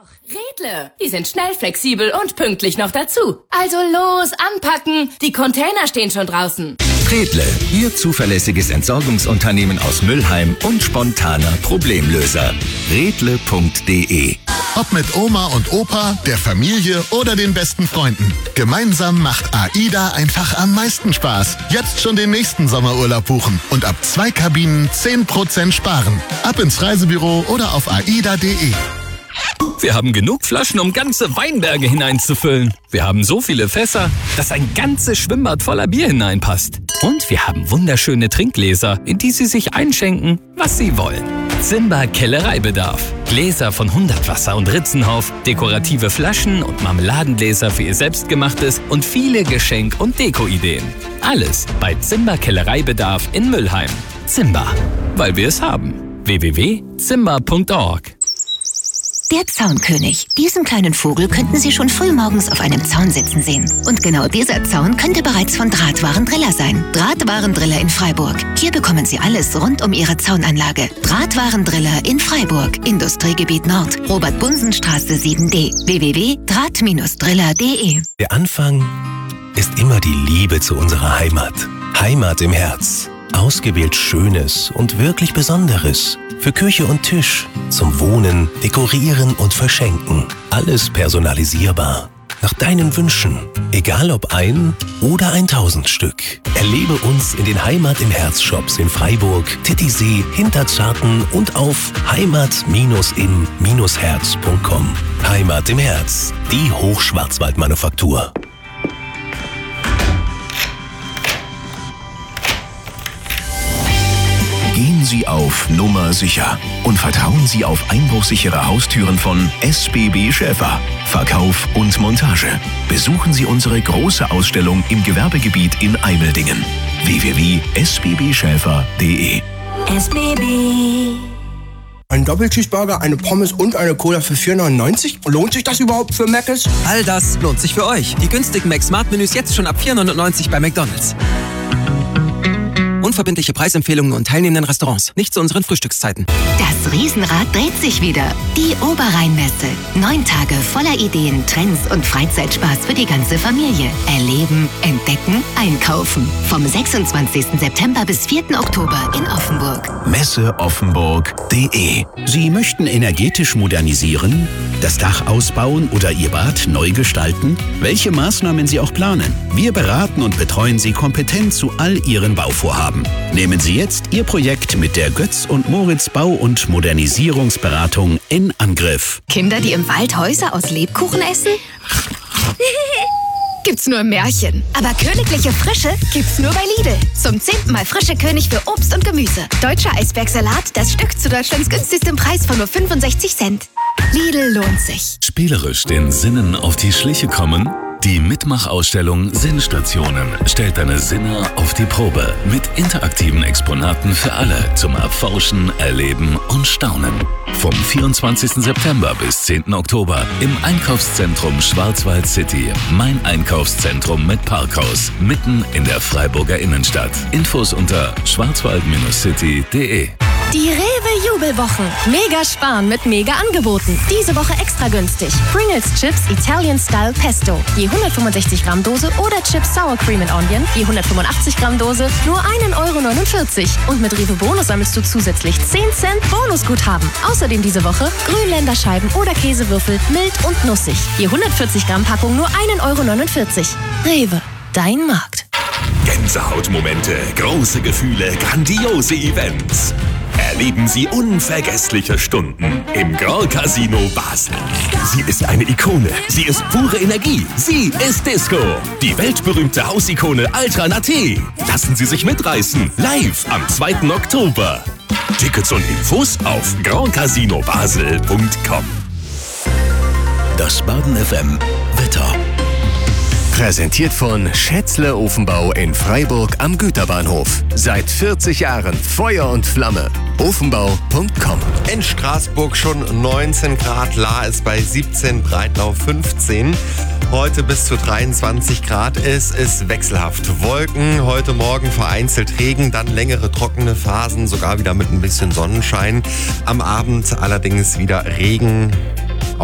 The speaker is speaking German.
Redle, die sind schnell, flexibel und pünktlich noch dazu. Also los, anpacken, die Container stehen schon draußen. Redle, Ihr zuverlässiges Entsorgungsunternehmen aus Mülheim und spontaner Problemlöser. Redle.de. Ob mit Oma und Opa, der Familie oder den besten Freunden. Gemeinsam macht AIDA einfach am meisten Spaß. Jetzt schon den nächsten Sommerurlaub buchen und ab 2 Kabinen 10% sparen. Ab ins Reisebüro oder auf aida.de. Wir haben genug Flaschen, um ganze Weinberge hineinzufüllen. Wir haben so viele Fässer, dass ein ganzes Schwimmbad voller Bier hineinpasst. Und wir haben wunderschöne Trinkgläser, in die Sie sich einschenken, was Sie wollen. Zimba Kellereibedarf. Gläser von Hundertwasser und Ritzenhof, dekorative Flaschen und Marmeladengläser für Ihr Selbstgemachtes und viele Geschenk- und Deko-Ideen. Alles bei Zimba Kellereibedarf in Mülheim. Zimba, weil wir es haben. www.zimba.org. Der Zaunkönig. Diesen kleinen Vogel könnten Sie schon frühmorgens auf einem Zaun sitzen sehen. Und genau dieser Zaun könnte bereits von Drahtwarendriller sein. Drahtwarendriller in Freiburg. Hier bekommen Sie alles rund um Ihre Zaunanlage. Drahtwarendriller in Freiburg. Industriegebiet Nord. Robert-Bunsen-Straße 7D. www.draht-driller.de. Der Anfang ist immer die Liebe zu unserer Heimat. Heimat im Herz. Ausgewählt Schönes und wirklich Besonderes. Für Küche und Tisch, zum Wohnen, Dekorieren und Verschenken. Alles personalisierbar. Nach deinen Wünschen. Egal ob 1 oder 1000 Stück. Erlebe uns in den Heimat im Herz Shops in Freiburg, Titisee, Hinterzarten und auf heimat-im-herz.com. Heimat im Herz. Die Hochschwarzwaldmanufaktur. Gehen Sie auf Nummer sicher und vertrauen Sie auf einbruchsichere Haustüren von SBB Schäfer. Verkauf und Montage. Besuchen Sie unsere große Ausstellung im Gewerbegebiet in Eimeldingen. www.sbbschäfer.de. SBB. Ein Doppelcheeseburger, eine Pommes und eine Cola für 4,99? Lohnt sich das überhaupt für Mc's? All das lohnt sich für euch. Die günstigen Mac-Smart-Menüs jetzt schon ab 4,99 bei McDonald's. Unverbindliche Preisempfehlungen und teilnehmenden Restaurants. Nicht zu unseren Frühstückszeiten. Das Riesenrad dreht sich wieder. Die Oberrheinmesse. 9 Tage voller Ideen, Trends und Freizeitspaß für die ganze Familie. Erleben, entdecken, einkaufen. Vom 26. September bis 4. Oktober in Offenburg. Messeoffenburg.de. Sie möchten energetisch modernisieren, das Dach ausbauen oder Ihr Bad neu gestalten? Welche Maßnahmen Sie auch planen. Wir beraten und betreuen Sie kompetent zu all Ihren Bauvorhaben. Nehmen Sie jetzt Ihr Projekt mit der Götz und Moritz Bau- und Modernisierungsberatung in Angriff. Kinder, die im Wald Häuser aus Lebkuchen essen? Gibt's nur im Märchen. Aber königliche Frische gibt's nur bei Lidl. Zum 10. Mal frische König für Obst und Gemüse. Deutscher Eisbergsalat, das Stück zu Deutschlands günstigstem Preis von nur 65 Cent. Lidl lohnt sich. Spielerisch den Sinnen auf die Schliche kommen? Die Mitmachausstellung Sinnstationen stellt deine Sinne auf die Probe mit interaktiven Exponaten für alle zum Erforschen, Erleben und Staunen. Vom 24. September bis 10. Oktober im Einkaufszentrum Schwarzwald City. Mein Einkaufszentrum mit Parkhaus, mitten in der Freiburger Innenstadt. Infos unter schwarzwald-city.de. Die Rewe-Jubelwochen. Mega sparen mit mega Angeboten. Diese Woche extra günstig. Pringles Chips Italian Style Pesto. Je 165 Gramm Dose oder Chips Sour Cream and Onion. Je 185 Gramm Dose nur 1,49 €. Und mit Rewe Bonus sammelst du zusätzlich 10 Cent Bonusguthaben. Außerdem diese Woche Grünländerscheiben oder Käsewürfel mild und nussig. Je 140 Gramm Packung nur 1,49 €. Rewe, dein Markt. Gänsehautmomente, große Gefühle, grandiose Events. Erleben Sie unvergessliche Stunden im Grand Casino Basel. Sie ist eine Ikone. Sie ist pure Energie. Sie ist Disco. Die weltberühmte Hausikone Ultra Naté. Lassen Sie sich mitreißen. Live am 2. Oktober. Tickets und Infos auf grandcasinobasel.com. Das Baden FM Wetter. Präsentiert von Schätzle Ofenbau in Freiburg am Güterbahnhof. Seit 40 Jahren Feuer und Flamme. Ofenbau.com. In Straßburg schon 19 Grad, Lahr ist bei 17, Breitlau 15. Heute bis zu 23 Grad. Es ist wechselhaft. Wolken, heute Morgen vereinzelt Regen, dann längere trockene Phasen, sogar wieder mit ein bisschen Sonnenschein. Am Abend allerdings wieder Regen,